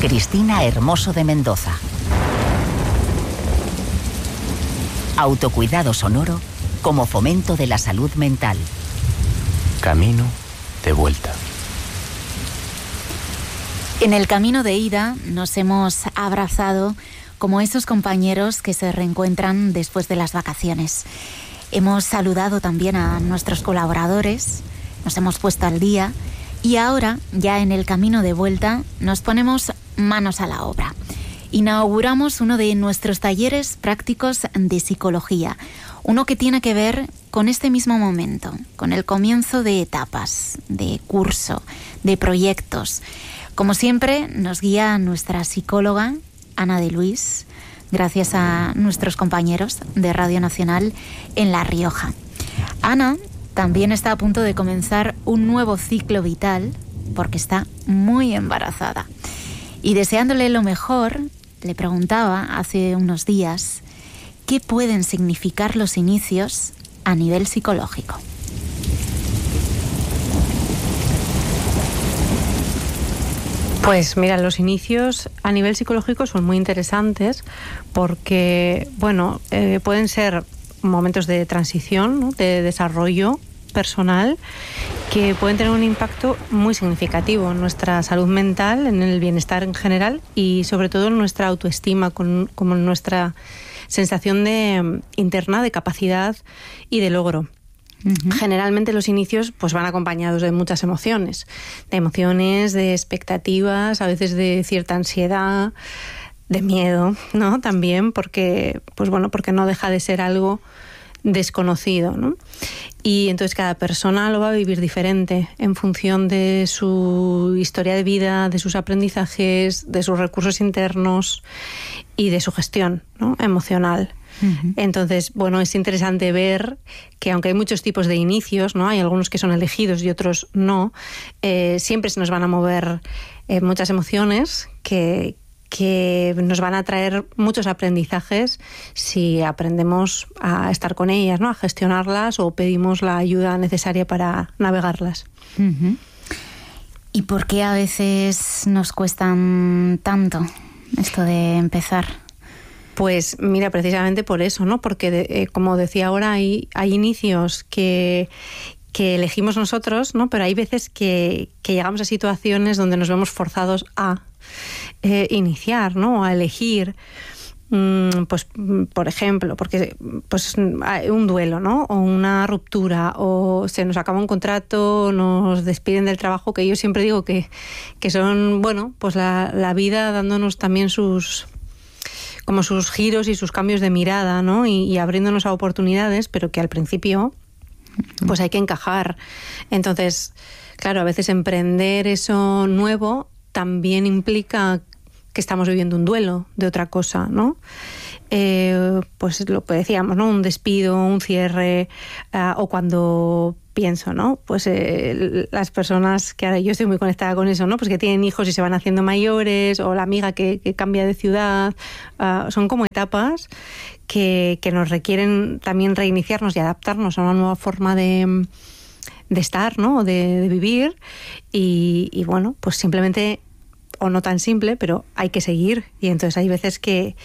Cristina Hermoso de Mendoza. Autocuidado sonoro como fomento de la salud mental. Camino de vuelta. En el camino de ida nos hemos abrazado como esos compañeros que se reencuentran después de las vacaciones. Hemos saludado también a nuestros colaboradores, nos hemos puesto al día y ahora, ya en el camino de vuelta, nos ponemos manos a la obra. Inauguramos uno de nuestros talleres prácticos de psicología, uno que tiene que ver con este mismo momento, con el comienzo de etapas, de curso, de proyectos. Como siempre, nos guía nuestra psicóloga, Ana de Luis, gracias a nuestros compañeros de Radio Nacional en La Rioja. Ana también está a punto de comenzar un nuevo ciclo vital porque está muy embarazada. Y deseándole lo mejor, le preguntaba hace unos días qué pueden significar los inicios a nivel psicológico. Pues mira, los inicios a nivel psicológico son muy interesantes porque, pueden ser momentos de transición, ¿no?, de desarrollo personal que pueden tener un impacto muy significativo en nuestra salud mental, en el bienestar en general y sobre todo en nuestra autoestima, como en nuestra sensación interna de capacidad y de logro. Uh-huh. Generalmente los inicios pues van acompañados de muchas emociones, de expectativas, a veces de cierta ansiedad, de miedo, ¿no? También porque no deja de ser algo desconocido, ¿no? Y entonces cada persona lo va a vivir diferente en función de su historia de vida, de sus aprendizajes, de sus recursos internos y de su gestión, ¿no?, emocional. Uh-huh. Entonces, es interesante ver que aunque hay muchos tipos de inicios, ¿no?, hay algunos que son elegidos y otros no, siempre se nos van a mover muchas emociones que nos van a traer muchos aprendizajes si aprendemos a estar con ellas, ¿no?, a gestionarlas o pedimos la ayuda necesaria para navegarlas. Uh-huh. ¿Y por qué a veces nos cuestan tanto esto de empezar? Pues mira, precisamente por eso, ¿no? Porque como decía ahora, hay inicios que elegimos nosotros, ¿no? Pero hay veces que llegamos a situaciones donde nos vemos forzados a iniciar, ¿no?, a elegir, pues por ejemplo, porque pues un duelo, ¿no?, o una ruptura, o se nos acaba un contrato, nos despiden del trabajo, que yo siempre digo que son, pues la vida dándonos también sus giros y sus cambios de mirada, ¿no?, y abriéndonos a oportunidades, pero que al principio pues hay que encajar. Entonces, claro, a veces emprender eso nuevo también implica que estamos viviendo un duelo de otra cosa, ¿no? Pues lo que decíamos, ¿no?, un despido, un cierre, o cuando pienso, ¿no?, pues las personas que ahora yo estoy muy conectada con eso, ¿no?, pues que tienen hijos y se van haciendo mayores, o la amiga que cambia de ciudad, son como etapas que nos requieren también reiniciarnos y adaptarnos a una nueva forma de estar, ¿no?, de vivir y pues simplemente, o no tan simple, pero hay que seguir. Y entonces hay veces que,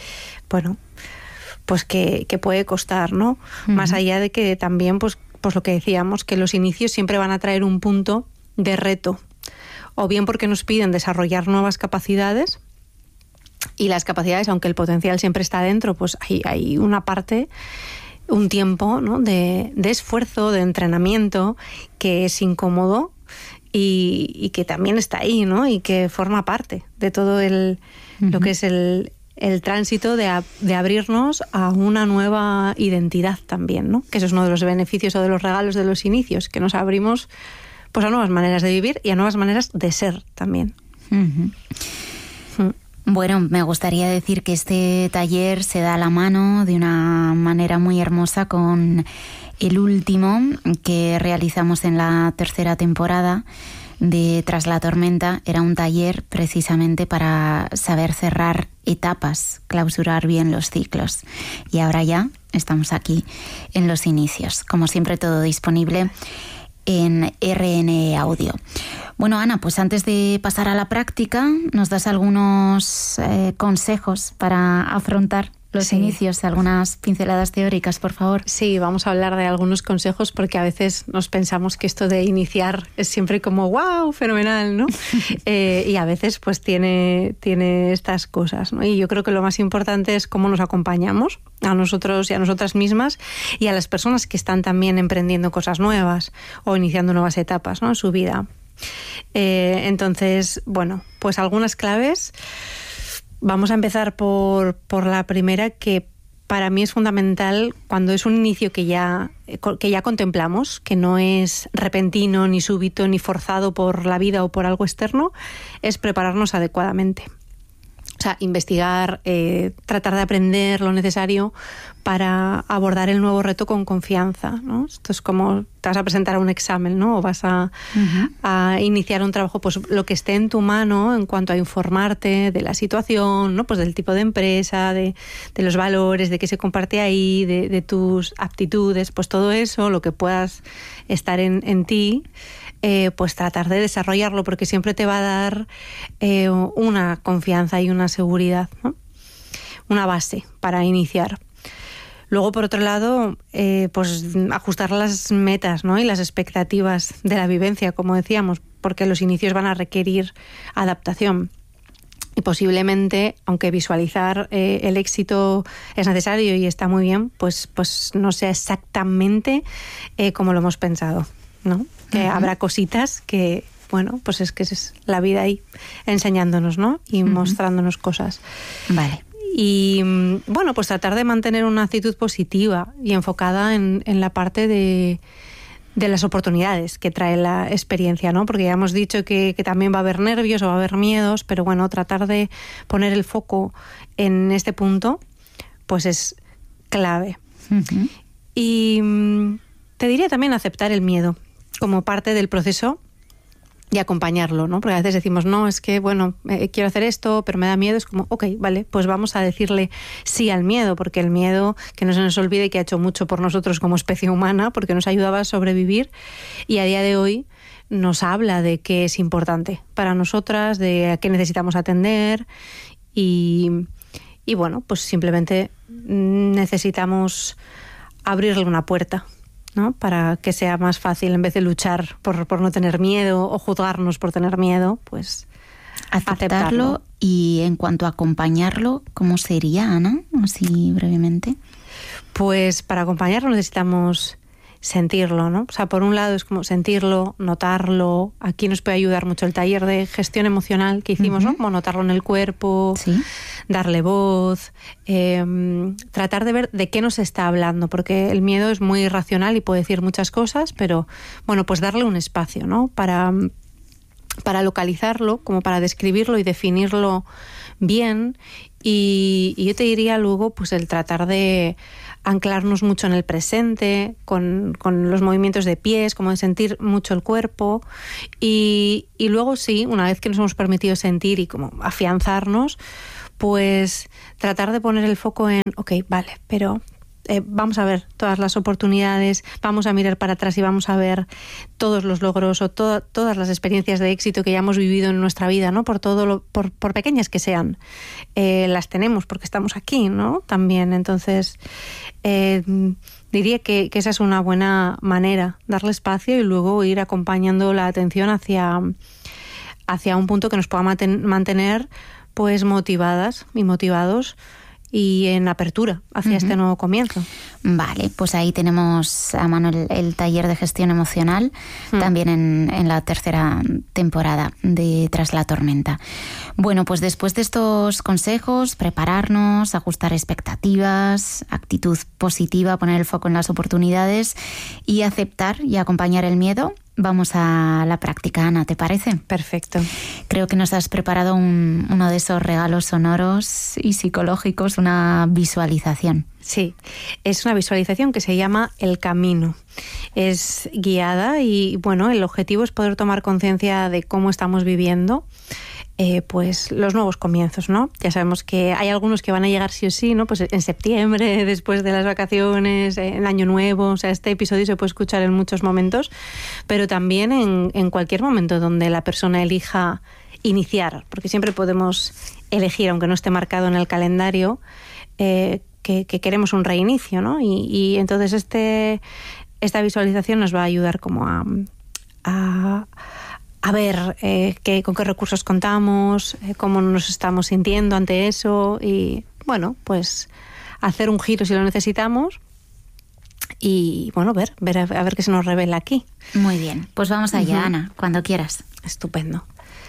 pues que puede costar, ¿no? Uh-huh. Más allá de que también, pues lo que decíamos, que los inicios siempre van a traer un punto de reto, o bien porque nos piden desarrollar nuevas capacidades, y las capacidades, aunque el potencial siempre está dentro, pues hay una parte, un tiempo, ¿no?, de esfuerzo, de entrenamiento, que es incómodo, y que también está ahí, ¿no?, y que forma parte de todo lo que es el tránsito de abrirnos a una nueva identidad también, ¿no?, que eso es uno de los beneficios o de los regalos de los inicios, que nos abrimos pues a nuevas maneras de vivir y a nuevas maneras de ser también. Uh-huh. Bueno, me gustaría decir que este taller se da a la mano de una manera muy hermosa con el último que realizamos en la tercera temporada de Tras la Tormenta. Era un taller precisamente para saber cerrar etapas, clausurar bien los ciclos. Y ahora ya estamos aquí en los inicios. Como siempre, todo disponible en RN Audio. Bueno, Ana, pues antes de pasar a la práctica, ¿nos das algunos consejos para afrontar los inicios, algunas pinceladas teóricas, por favor? Sí, vamos a hablar de algunos consejos porque a veces nos pensamos que esto de iniciar es siempre como ¡wow! Fenomenal, ¿no? Y a veces pues tiene estas cosas, ¿no? Y yo creo que lo más importante es cómo nos acompañamos a nosotros y a nosotras mismas y a las personas que están también emprendiendo cosas nuevas o iniciando nuevas etapas, ¿no?, en su vida. Entonces, bueno, pues algunas claves. Vamos a empezar por la primera, que para mí es fundamental cuando es un inicio que ya contemplamos, que no es repentino, ni súbito, ni forzado por la vida o por algo externo, es prepararnos adecuadamente. O sea, investigar, tratar de aprender lo necesario para abordar el nuevo reto con confianza, ¿no? Esto es como te vas a presentar a un examen, ¿no? O vas a iniciar un trabajo, pues lo que esté en tu mano en cuanto a informarte de la situación, ¿no? Pues del tipo de empresa, de los valores, de qué se comparte ahí, de tus aptitudes, pues todo eso, lo que puedas estar en ti, pues tratar de desarrollarlo, porque siempre te va a dar una confianza y una seguridad, ¿no? Una base para iniciar. Luego, por otro lado, pues ajustar las metas, ¿no?, y las expectativas de la vivencia, como decíamos, porque los inicios van a requerir adaptación. Y posiblemente, aunque visualizar el éxito es necesario y está muy bien, pues no sea exactamente como lo hemos pensado, ¿no? Que habrá cositas que, bueno, pues es que es la vida ahí enseñándonos, ¿no? Y mostrándonos cosas. Vale. Y bueno, pues tratar de mantener una actitud positiva y enfocada en la parte de las oportunidades que trae la experiencia, ¿no? Porque ya hemos dicho que también va a haber nervios o va a haber miedos, pero bueno, tratar de poner el foco en este punto, pues es clave. Y te diría también aceptar el miedo como parte del proceso y acompañarlo, ¿no? Porque a veces decimos, no, es que, bueno, quiero hacer esto, pero me da miedo. Es como, ok, vale, pues vamos a decirle sí al miedo, porque el miedo, que no se nos olvide que ha hecho mucho por nosotros como especie humana, porque nos ayudaba a sobrevivir, y a día de hoy nos habla de qué es importante para nosotras, de a qué necesitamos atender, y bueno, pues simplemente necesitamos abrirle una puerta, ¿no?, para que sea más fácil, en vez de luchar por no tener miedo o juzgarnos por tener miedo, pues aceptarlo. Y en cuanto a acompañarlo, ¿cómo sería, Ana? Así brevemente. Pues para acompañarlo necesitamos sentirlo, ¿no? O sea, por un lado es como sentirlo, notarlo. Aquí nos puede ayudar mucho el taller de gestión emocional que hicimos, ¿no? Como notarlo en el cuerpo, ¿sí?, darle voz, tratar de ver de qué nos está hablando, porque el miedo es muy irracional y puede decir muchas cosas, pero bueno, pues darle un espacio, ¿no?, para localizarlo, como para describirlo y definirlo bien. Y yo te diría luego, pues el tratar de anclarnos mucho en el presente, con los movimientos de pies, como de sentir mucho el cuerpo. Y luego sí, una vez que nos hemos permitido sentir y como afianzarnos, pues tratar de poner el foco en, ok, vale, pero vamos a ver todas las oportunidades, vamos a mirar para atrás y vamos a ver todos los logros o todas las experiencias de éxito que ya hemos vivido en nuestra vida, ¿no? Por pequeñas que sean, las tenemos porque estamos aquí, ¿no? También, entonces diría que esa es una buena manera, darle espacio y luego ir acompañando la atención hacia un punto que nos pueda mantener pues motivadas y motivados y en apertura hacia este nuevo comienzo. Vale, pues ahí tenemos a mano el taller de gestión emocional, también en la tercera temporada de Tras la tormenta. Bueno, pues después de estos consejos, prepararnos, ajustar expectativas, actitud positiva, poner el foco en las oportunidades y aceptar y acompañar el miedo, vamos a la práctica, Ana, ¿te parece? Perfecto. Creo que nos has preparado uno de esos regalos sonoros y psicológicos, una visualización. Sí, es una visualización que se llama El Camino. Es guiada y, bueno, el objetivo es poder tomar conciencia de cómo estamos viviendo pues los nuevos comienzos, ¿no? Ya sabemos que hay algunos que van a llegar sí o sí, ¿no? Pues en septiembre, después de las vacaciones, en Año Nuevo. O sea, este episodio se puede escuchar en muchos momentos, pero también en cualquier momento donde la persona elija iniciar, porque siempre podemos elegir, aunque no esté marcado en el calendario, que queremos un reinicio, ¿no? Y entonces esta visualización nos va a ayudar como a ver con qué recursos contamos, cómo nos estamos sintiendo ante eso y, bueno, pues hacer un giro si lo necesitamos y, bueno, ver a ver qué se nos revela aquí. Muy bien, pues vamos allá, Ana, cuando quieras. Estupendo.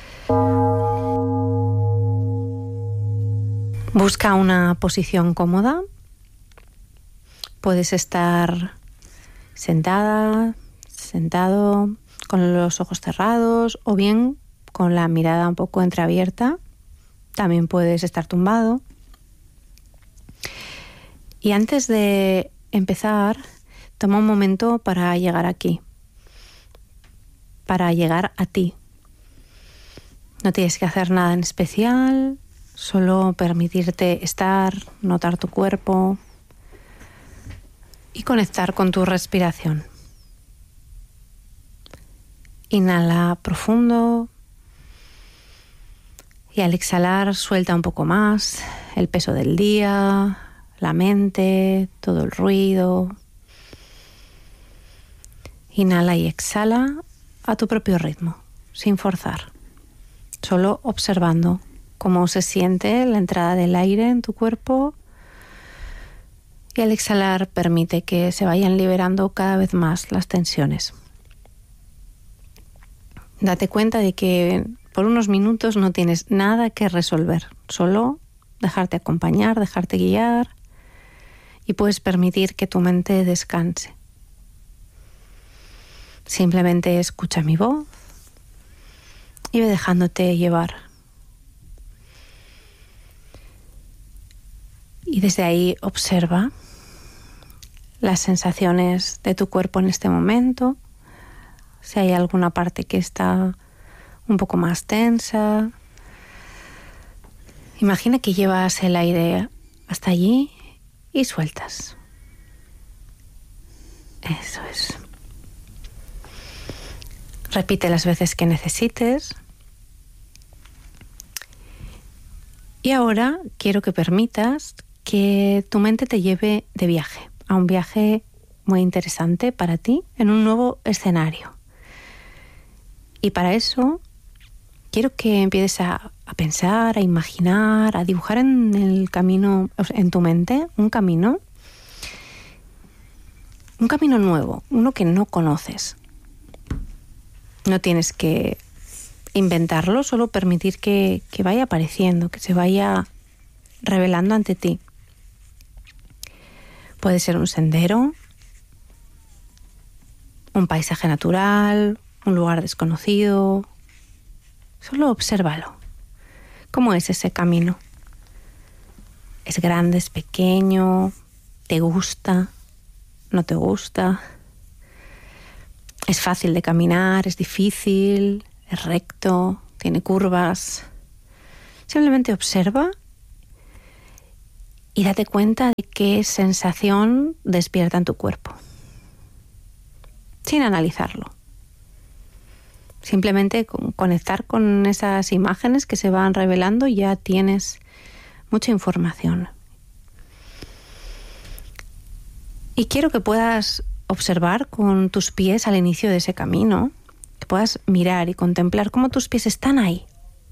Busca una posición cómoda. Puedes estar sentada, sentado, con los ojos cerrados o bien con la mirada un poco entreabierta. También puedes estar tumbado. Y antes de empezar, toma un momento para llegar aquí, para llegar a ti. No tienes que hacer nada en especial, solo permitirte estar, notar tu cuerpo y conectar con tu respiración. Inhala profundo y al exhalar suelta un poco más el peso del día, la mente, todo el ruido. Inhala y exhala a tu propio ritmo, sin forzar, solo observando cómo se siente la entrada del aire en tu cuerpo y al exhalar permite que se vayan liberando cada vez más las tensiones. Date cuenta de que por unos minutos no tienes nada que resolver, solo dejarte acompañar, dejarte guiar y puedes permitir que tu mente descanse. Simplemente escucha mi voz y ve dejándote llevar. Y desde ahí observa las sensaciones de tu cuerpo en este momento. Si hay alguna parte que está un poco más tensa, imagina que llevas el aire hasta allí y sueltas. Eso es. Repite las veces que necesites. Y ahora quiero que permitas que tu mente te lleve de viaje, a un viaje muy interesante para ti, en un nuevo escenario. Y para eso quiero que empieces a pensar, a imaginar, a dibujar en el camino, en tu mente, un camino nuevo, uno que no conoces. No tienes que inventarlo, solo permitir que vaya apareciendo, que se vaya revelando ante ti. Puede ser un sendero, un paisaje natural, un lugar desconocido. Solo obsérvalo. ¿Cómo es ese camino? ¿Es grande, es pequeño? ¿Te gusta? ¿No te gusta? ¿Es fácil de caminar? ¿Es difícil? ¿Es recto? ¿Tiene curvas? Simplemente observa y date cuenta de qué sensación despierta en tu cuerpo. Sin analizarlo. Simplemente con conectar con esas imágenes que se van revelando ya tienes mucha información. Y quiero que puedas observar con tus pies al inicio de ese camino, que puedas mirar y contemplar cómo tus pies están ahí.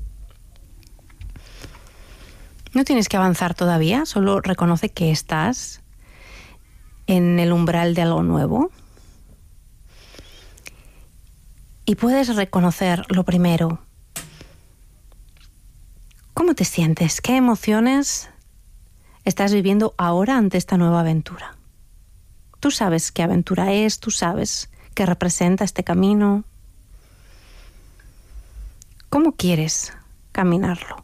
No tienes que avanzar todavía, solo reconoce que estás en el umbral de algo nuevo. Y puedes reconocer lo primero. ¿Cómo te sientes? ¿Qué emociones estás viviendo ahora ante esta nueva aventura? Tú sabes qué aventura es, tú sabes qué representa este camino. ¿Cómo quieres caminarlo?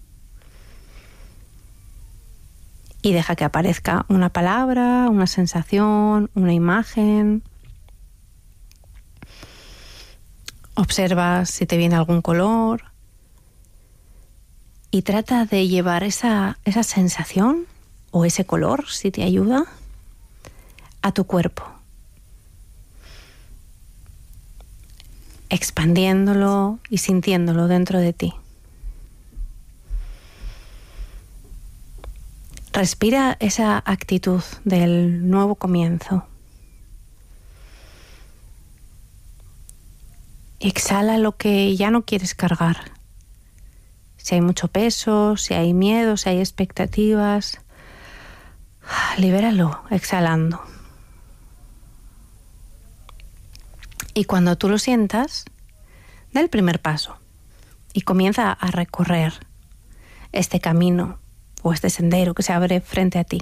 Y deja que aparezca una palabra, una sensación, una imagen. Observa si te viene algún color. y trata de llevar esa sensación o ese color, si te ayuda, a tu cuerpo, expandiéndolo y sintiéndolo dentro de ti. Respira esa actitud del nuevo comienzo. Exhala lo que ya no quieres cargar. Si hay mucho peso, si hay miedo, si hay expectativas, libéralo exhalando. Y cuando tú lo sientas, da el primer paso y comienza a recorrer este camino o este sendero que se abre frente a ti.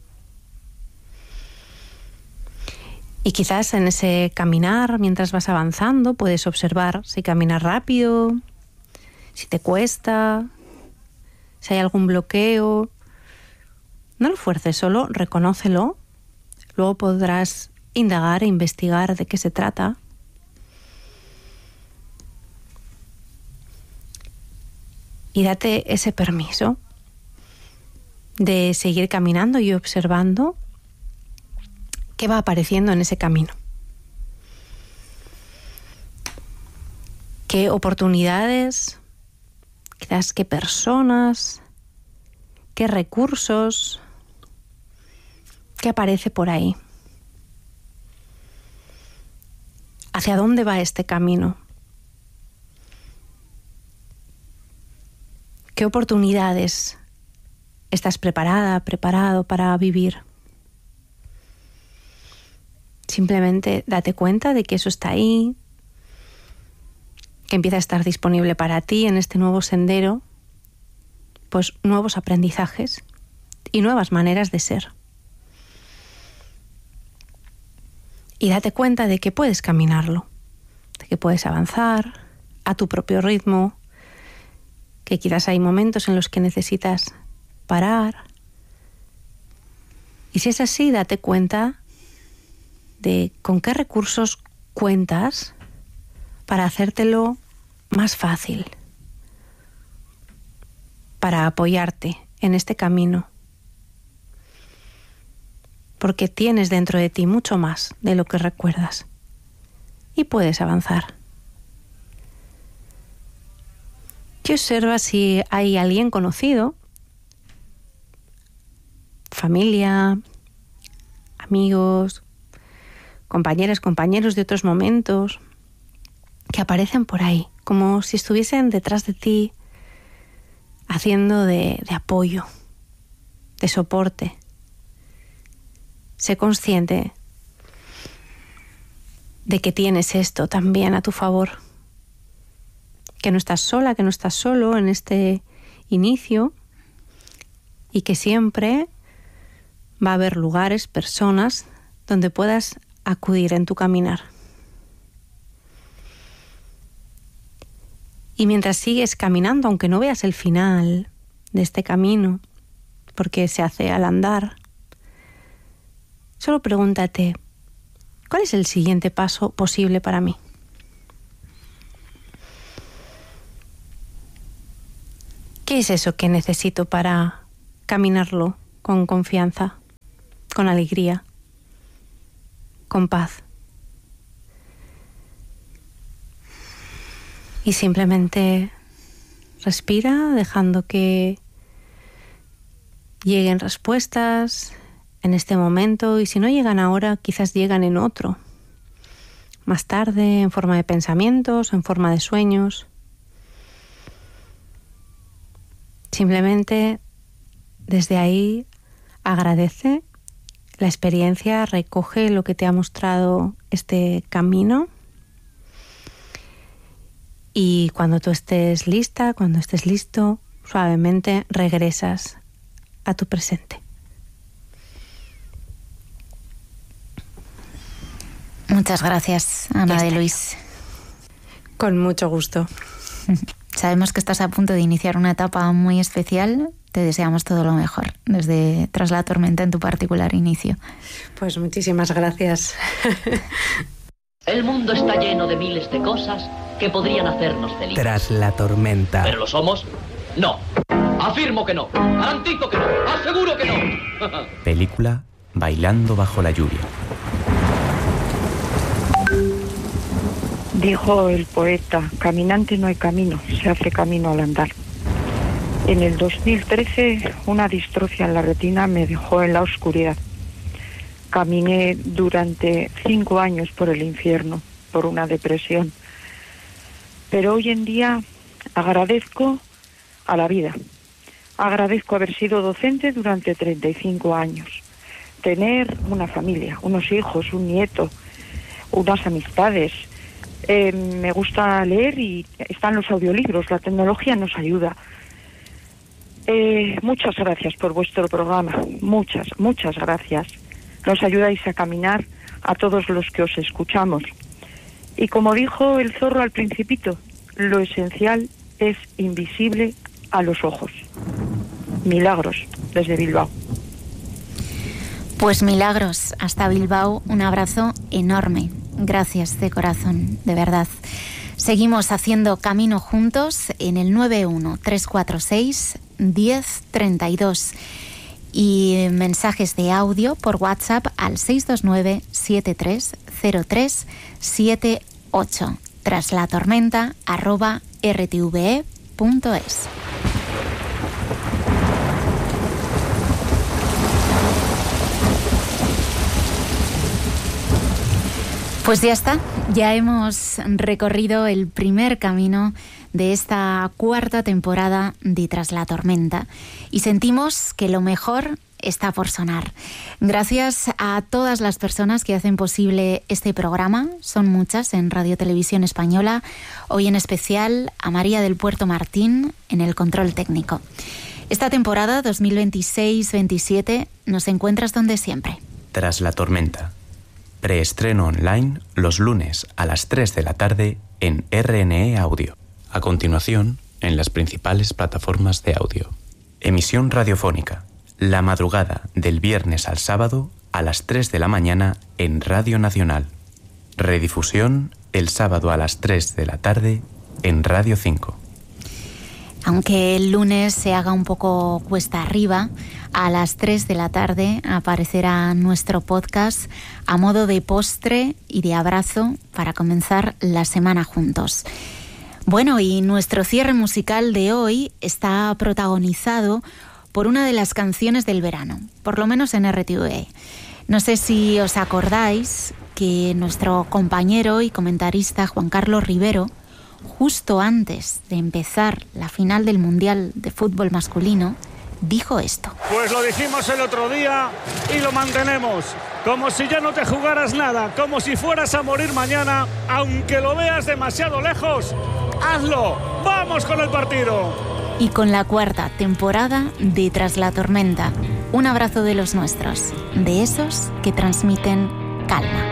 Y quizás en ese caminar, mientras vas avanzando, puedes observar si caminas rápido, si te cuesta, si hay algún bloqueo. No lo fuerces, solo reconócelo. Luego podrás indagar e investigar de qué se trata. Y date ese permiso de seguir caminando y observando qué va apareciendo en ese camino. Qué oportunidades, quizás qué personas, qué recursos, qué aparece por ahí. ¿Hacia dónde va este camino? ¿Qué oportunidades estás preparado para vivir? Simplemente date cuenta de que eso está ahí, que empieza a estar disponible para ti en este nuevo sendero, pues nuevos aprendizajes y nuevas maneras de ser. Y date cuenta de que puedes caminarlo, de que puedes avanzar a tu propio ritmo, que quizás hay momentos en los que necesitas parar. Y si es así, date cuenta de con qué recursos cuentas para hacértelo más fácil, para apoyarte en este camino. Porque tienes dentro de ti mucho más de lo que recuerdas y puedes avanzar. Y observa si hay alguien conocido, familia, amigos, compañeras, compañeros de otros momentos, que aparecen por ahí, como si estuviesen detrás de ti, haciendo de apoyo, de soporte. Sé consciente de que tienes esto también a tu favor, que no estás sola, que no estás solo en este inicio y que siempre va a haber lugares, personas donde puedas acudir en tu caminar. Y mientras sigues caminando, aunque no veas el final de este camino, porque se hace al andar, solo pregúntate, ¿cuál es el siguiente paso posible para mí? ¿Qué es eso que necesito para caminarlo con confianza, con alegría, con paz? Y simplemente respira, dejando que lleguen respuestas en este momento, y si no llegan ahora, quizás llegan en otro, más tarde, en forma de pensamientos, en forma de sueños. Simplemente desde ahí agradece la experiencia, recoge lo que te ha mostrado este camino, y cuando tú estés lista, cuando estés listo, suavemente regresas a tu presente. Muchas gracias, Ana de Luis. Con mucho gusto. Sabemos que estás a punto de iniciar una etapa muy especial. Te deseamos todo lo mejor desde Tras la tormenta en tu particular inicio. Pues muchísimas gracias. El mundo está lleno de miles de cosas que podrían hacernos felices. Tras la tormenta. ¿Pero lo somos? No. Afirmo que no. Garantizo que no. Aseguro que no. Película Bailando bajo la lluvia. Dijo el poeta, caminante no hay camino, se hace camino al andar. En el 2013, una distrofia en la retina me dejó en la oscuridad. Caminé durante 5 años por el infierno, por una depresión. Pero hoy en día agradezco a la vida. Agradezco haber sido docente durante 35 años. Tener una familia, unos hijos, un nieto, unas amistades. Me gusta leer y están los audiolibros, la tecnología nos ayuda. Muchas gracias por vuestro programa, muchas gracias. Nos ayudáis a caminar a todos los que os escuchamos. Y como dijo el zorro al principito, lo esencial es invisible a los ojos. Milagros, desde Bilbao. Pues Milagros, hasta Bilbao, un abrazo enorme. Gracias de corazón, de verdad. Seguimos haciendo camino juntos en el 913461032 y mensajes de audio por WhatsApp al 629730378 traslatormenta@rtve.es. Pues ya está, ya hemos recorrido el primer camino de esta 4ª temporada de Tras la Tormenta y sentimos que lo mejor está por sonar. Gracias a todas las personas que hacen posible este programa, son muchas en Radio Televisión Española, hoy en especial a María del Puerto Martín en el control técnico. Esta temporada 2026-27 nos encuentras donde siempre. Tras la Tormenta. Preestreno online los lunes a las 3 de la tarde en RNE Audio. A continuación, en las principales plataformas de audio. Emisión radiofónica. La madrugada del viernes al sábado a las 3 de la mañana en Radio Nacional. Redifusión el sábado a las 3 de la tarde en Radio 5. Aunque el lunes se haga un poco cuesta arriba, a las 3 de la tarde aparecerá nuestro podcast a modo de postre y de abrazo para comenzar la semana juntos. Bueno, y nuestro cierre musical de hoy está protagonizado por una de las canciones del verano, por lo menos en RTV. No sé si os acordáis que nuestro compañero y comentarista Juan Carlos Rivero, justo antes de empezar la final del Mundial de Fútbol Masculino, dijo esto. Pues lo dijimos el otro día y lo mantenemos. Como si ya no te jugaras nada, como si fueras a morir mañana, aunque lo veas demasiado lejos, hazlo. ¡Vamos con el partido! Y con la 4ª temporada de Tras la Tormenta, un abrazo de los nuestros, de esos que transmiten calma.